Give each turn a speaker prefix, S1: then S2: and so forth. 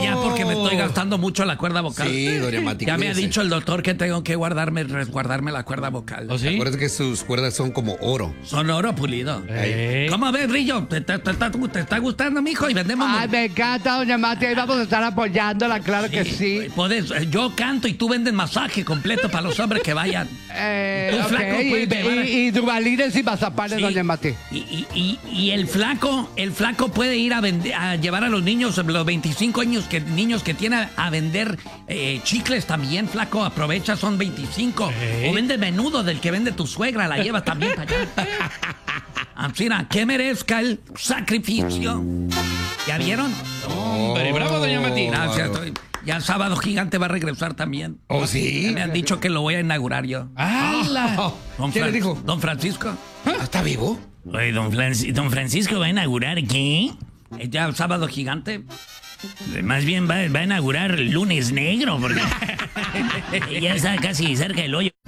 S1: ya, porque me estoy gastando mucho la cuerda vocal.
S2: Sí, doña Mati.
S1: Ya me ha
S2: cuídese.
S1: dicho el doctor que tengo que resguardarme la cuerda vocal.
S3: ¿O sí?
S2: Acuérdate que sus cuerdas son como oro.
S1: Son oro pulido.
S3: Eh.
S1: ¿Cómo ves, Rillo? ¿Te está gustando, mijo? Y vendemos...
S4: Ay, me encanta, doña Mati. Ahí vamos a estar apoyándola, claro que sí.
S1: Yo canto y tú vendes masaje completo para los hombres que vayan. Tú,
S4: Ok,
S1: flaco, puedes llevar-
S4: y dubalines y mazapanes,
S1: Sí.
S4: doña Mati.
S1: Y el flaco puede ir a llevar a los niños, los 25 niños que tiene a vender chicles también, flaco. Aprovecha, son 25. O vende menudo del que vende tu suegra, la lleva también para allá. Mira, que merezca el sacrificio. ¿Ya vieron?
S3: Hombre, bravo, doña Mati.
S1: Gracias. Ya el Sábado Gigante va a regresar también.
S2: ¿Oh, sí?
S1: Ya me han dicho que lo voy a inaugurar yo.
S3: ¡Hala!
S2: ¿Quién le dijo?
S1: Don Francisco.
S2: ¿Está vivo?
S1: Oye, don Francisco va a inaugurar ¿qué? Ya el Sábado Gigante. Más bien va a inaugurar el Lunes Negro, porque ya está casi cerca del hoyo.